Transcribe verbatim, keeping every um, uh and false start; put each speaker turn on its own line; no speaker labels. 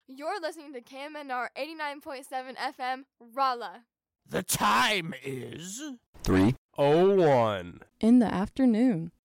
You're listening to K M N R eighty-nine point seven F M, Rolla.
The time is
three
oh one
in the afternoon.